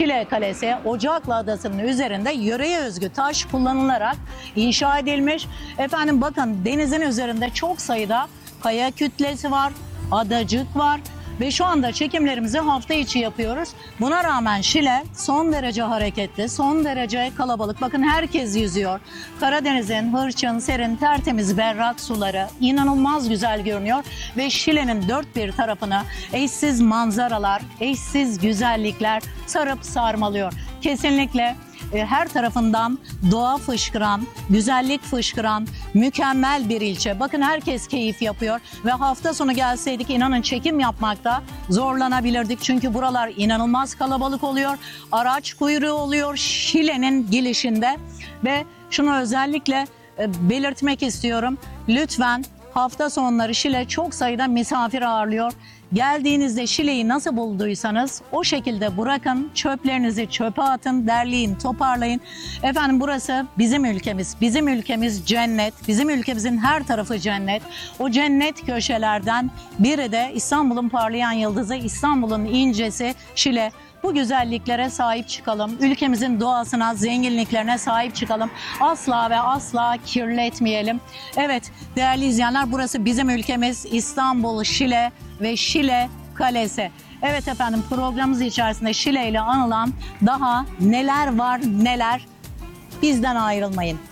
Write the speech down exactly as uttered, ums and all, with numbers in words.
Şile Kalesi Ocaklı Adası'nın üzerinde yöreye özgü taş kullanılarak inşa edilmiş. Efendim bakın, denizin üzerinde çok sayıda kaya kütlesi var, adacık var. Ve şu anda çekimlerimizi hafta içi yapıyoruz. Buna rağmen Şile son derece hareketli, son derece kalabalık. Bakın herkes yüzüyor. Karadeniz'in hırçın, serin, tertemiz, berrak suları inanılmaz güzel görünüyor. Ve Şile'nin dört bir tarafını eşsiz manzaralar, eşsiz güzellikler sarıp sarmalıyor. Kesinlikle her tarafından doğa fışkıran, güzellik fışkıran, mükemmel bir ilçe. Bakın herkes keyif yapıyor ve hafta sonu gelseydik inanın çekim yapmakta zorlanabilirdik. Çünkü buralar inanılmaz kalabalık oluyor. Araç kuyruğu oluyor Şile'nin girişinde ve şunu özellikle belirtmek istiyorum. Lütfen hafta sonları Şile çok sayıda misafir ağırlıyor. Geldiğinizde Şile'yi nasıl bulduysanız o şekilde bırakın, çöplerinizi çöpe atın, derleyin, toparlayın. Efendim burası bizim ülkemiz, bizim ülkemiz cennet, bizim ülkemizin her tarafı cennet. O cennet köşelerden biri de İstanbul'un parlayan yıldızı, İstanbul'un incesi Şile. Bu güzelliklere sahip çıkalım. Ülkemizin doğasına, zenginliklerine sahip çıkalım. Asla ve asla kirletmeyelim. Evet değerli izleyenler, burası bizim ülkemiz İstanbul, Şile ve Şile Kalesi. Evet efendim, programımız içerisinde Şile ile anılan daha neler var neler. Bizden ayrılmayın.